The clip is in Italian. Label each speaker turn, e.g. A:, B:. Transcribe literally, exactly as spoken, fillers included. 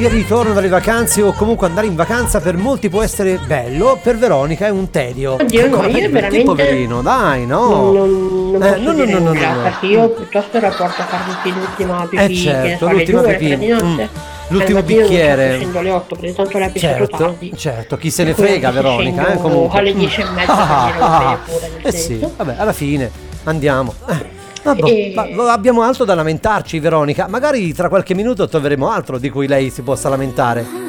A: di ritorno dalle vacanze o comunque andare in vacanza per molti può essere bello, per Veronica è un tedio.
B: Oddio, no, io veramente
A: poverino, dai, no.
B: Non, non
A: Eh,
B: posso
A: no, no,
B: dire
A: no, no,
B: nulla,
A: no.
B: perché io piuttosto rapporto a far tutti l'ultima pipì,
A: Eh,
B: che ne
A: certo,
B: so, alle
A: l'ultima
B: due, alle
A: pipì.
B: tre di notte.
A: Mm.
B: Al
A: L'ultimo
B: mattino non
A: bicchiere.
B: certo scendo alle otto, perché tanto l'hai pensato
A: Certo,
B: tardi.
A: certo, chi se ne
B: Per cui
A: frega
B: anche se
A: Veronica, eh,
B: scendo
A: comunque.
B: alle dieci e mezza,
A: Ah,
B: per dire, va
A: ah,
B: bene pure, nel
A: eh sì,
B: senso.
A: vabbè, alla fine andiamo. Eh, vabbè,
B: E-
A: ma abbiamo altro da lamentarci, Veronica. Magari tra qualche minuto troveremo altro di cui lei si possa lamentare.